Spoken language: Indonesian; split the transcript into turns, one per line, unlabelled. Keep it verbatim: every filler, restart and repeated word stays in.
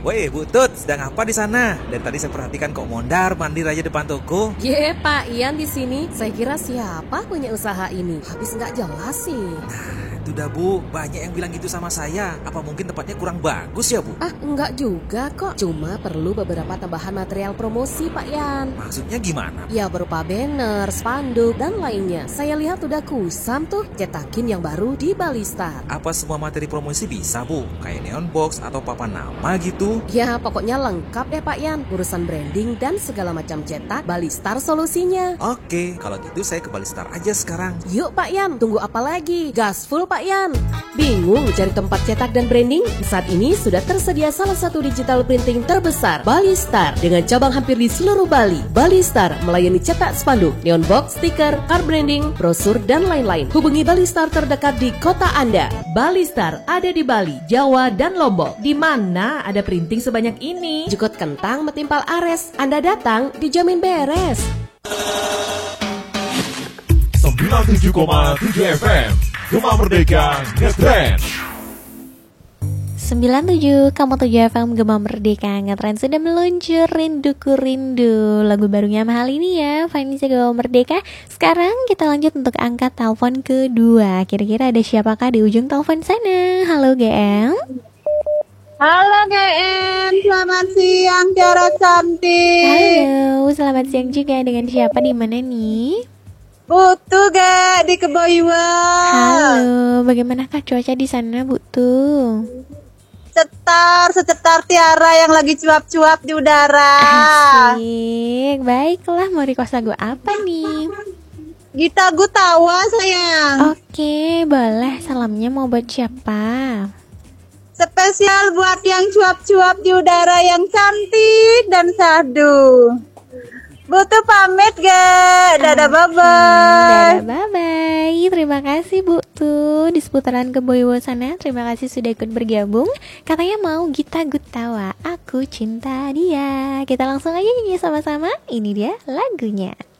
Woi, Bu Tut, sedang apa di sana? Dari tadi saya perhatikan kok mondar mandir aja depan toko.
Ye, Pak Ian di sini. Saya kira siapa punya usaha ini? Habis nggak jelas sih.
Itu dah Bu, banyak yang bilang gitu sama saya. Apa mungkin tempatnya kurang bagus ya Bu?
Ah, enggak juga kok. Cuma perlu beberapa tambahan material promosi, Pak Ian.
Maksudnya gimana?
Ya berupa banner, spanduk, dan lainnya. Saya lihat udah kusam tuh cetakin yang baru di Balistar.
Apa semua materi promosi bisa Bu? Kayak neon box atau papan nama gitu?
Ya pokoknya lengkap ya Pak Ian. Urusan branding dan segala macam cetak, Balistar solusinya.
Oke, kalau gitu saya ke Balistar aja sekarang.
Yuk Pak Ian, tunggu apa lagi? Gaspol Pak Ian. Bingung cari tempat cetak dan branding? Saat ini sudah tersedia salah satu digital printing terbesar, Balistar, dengan cabang hampir di seluruh Bali. Balistar melayani cetak spanduk, neon box, stiker, card branding, brosur, dan lain-lain. Hubungi Balistar terdekat di kota Anda.
Balistar ada di Bali, Jawa, dan Lombok. Di mana ada printing sebanyak ini?
Jukut kentang metimpal ares. Anda datang dijamin beres.
sembilan puluh tujuh koma tujuh F M Gema Merdeka Ngetrend.
sembilan puluh tujuh koma tujuh F M Gema Merdeka Ngetrend sudah meluncur Rinduku Rindu, lagu barunya mahal ini ya, Vanessa Gema Merdeka. Sekarang kita lanjut untuk angkat telepon kedua. Kira-kira ada siapakah di ujung telepon sana? Halo G M.
Halo G M, selamat siang Tiara cantik.
Halo, selamat siang juga. Dengan siapa, di mana nih?
Butuh gak di Keboiwa?
Halo, bagaimanakah cuaca di sana, Bu tuh?
Cetar, secetar Tiara yang lagi cuap-cuap di udara.
Asik, baiklah, mau request lagu apa nih?
Gita Gutawa sayang.
Oke, boleh. Salamnya mau buat siapa?
Spesial buat yang cuap-cuap di udara yang cantik dan sahdu. Butuh pamit gak? Dadah, bye-bye.
Dadah, bye-bye. Terima kasih Bu tuh di seputaran Keboiwa sana. Terima kasih sudah ikut bergabung. Katanya mau Gita Gutawa, Aku Cinta Dia. Kita langsung aja nyanyi sama-sama. Ini dia lagunya.